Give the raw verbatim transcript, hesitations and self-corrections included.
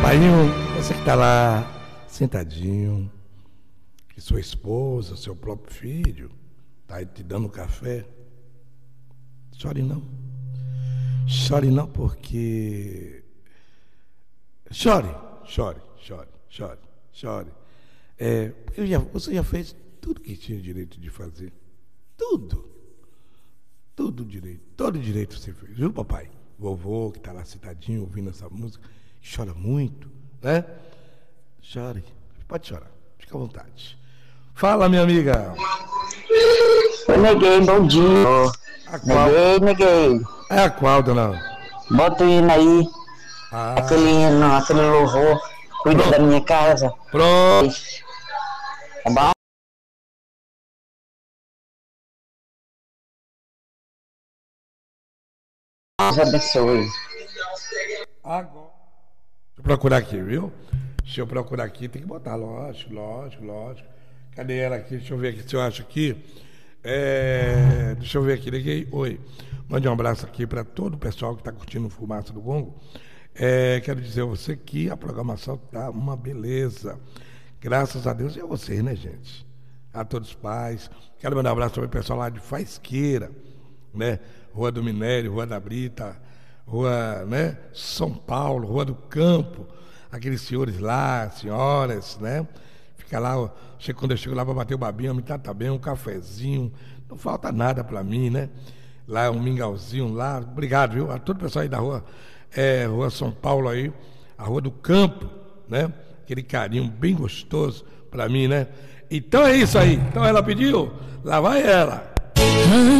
Painho, você que está lá, sentadinho, que sua esposa, seu próprio filho, está aí te dando café, chore não. Chore não, porque... Chore, chore, chore, chore, chore. É, eu já, você já fez tudo que tinha direito de fazer. Tudo. Tudo direito. Todo direito você fez. Viu, papai? Vovô, que está lá sentadinho, ouvindo essa música, chora muito, né? Chore. Pode chorar. Fica à vontade. Fala, minha amiga. Oi, neguei, bom dia. A qual? Neguei, neguei. É a qual, dona? Bota o hino aí. Ah. Aquele hino, aquele louvor. Cuida Pronto. da minha casa. Pronto. Tá bom? Deus abençoe. Agora. Deixa eu procurar aqui, viu? Deixa eu procurar aqui, tem que botar, lógico, lógico, lógico. Cadê ela aqui? Deixa eu ver aqui se eu acho aqui. É... Deixa eu ver aqui, liguei. Oi. Mande um abraço aqui para todo o pessoal que está curtindo o Fumaça do Gongo. É... Quero dizer a você que a programação tá uma beleza. Graças a Deus e a vocês, né, gente? A todos os pais. Quero mandar um abraço também pro pessoal lá de Faisqueira, né? Rua do Minério, Rua da Brita, Rua, né? São Paulo, Rua do Campo, aqueles senhores lá, senhoras, né? Fica lá, ó, quando eu chego lá para bater o babinho, me trata bem, um cafezinho, não falta nada para mim, né? Lá um mingauzinho lá, obrigado, viu? A todo o pessoal aí da rua, é, Rua São Paulo aí, a Rua do Campo, né? Aquele carinho bem gostoso para mim, né? Então é isso aí. Então ela pediu, lá vai ela.